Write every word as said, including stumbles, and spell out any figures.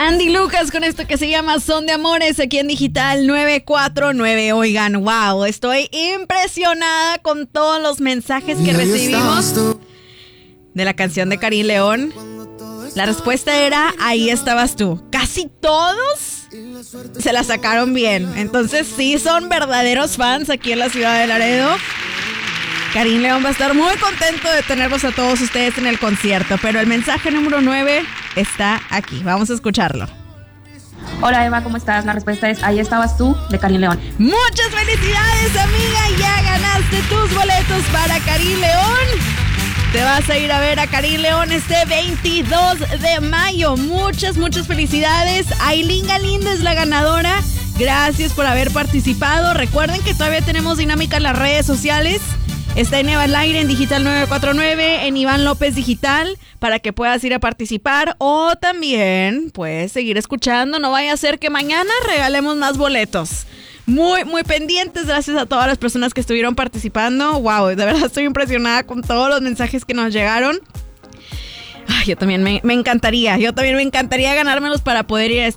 Andy Lucas con esto que se llama Son de Amores aquí en Digital nueve cuatro nueve. Oigan, wow, estoy impresionada con todos los mensajes que recibimos de la canción de Karim León. La respuesta era, ahí estabas tú. Casi todos se la sacaron bien. Entonces sí son verdaderos fans aquí en la ciudad de Laredo. Karim León va a estar muy contento de tenerlos a todos ustedes en el concierto. Pero el mensaje número nueve está aquí. Vamos a escucharlo. Hola Eva, ¿cómo estás? La respuesta es ahí estabas tú, de Karim León. Muchas felicidades, amiga. Ya ganaste tus boletos para Karim León. Te vas a ir a ver a Karim León este veintidós de mayo. Muchas, muchas felicidades. Ailín Galindo es la ganadora. Gracias por haber participado. Recuerden que todavía tenemos dinámica en las redes sociales. Está en Eva al Aire, en Digital nueve cuatro nueve, en Iván López Digital, para que puedas ir a participar. O también puedes seguir escuchando. No vaya a ser que mañana regalemos más boletos. Muy, muy pendientes. Gracias a todas las personas que estuvieron participando. Wow, de verdad estoy impresionada con todos los mensajes que nos llegaron. Ay, yo también me, me encantaría, yo también me encantaría ganármelos para poder ir